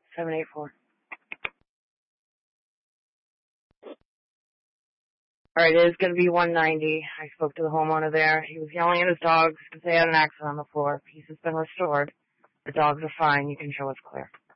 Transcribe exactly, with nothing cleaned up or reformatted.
seven eight four. Alright, it is going to be one ninety. I spoke to the homeowner there. He was yelling at his dogs because they had an accident on the floor. Peace has been restored. The dogs are fine. You can show us clear.